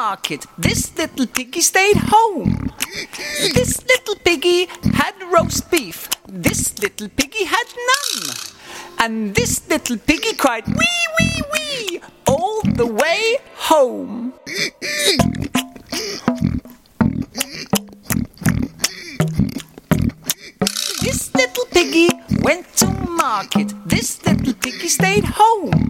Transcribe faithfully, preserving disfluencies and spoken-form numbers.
market. This little piggy stayed home. This little piggy had roast beef. This little piggy had none. And this little piggy cried wee, wee, wee all the way home. This little piggy went to market. This little piggy stayed home.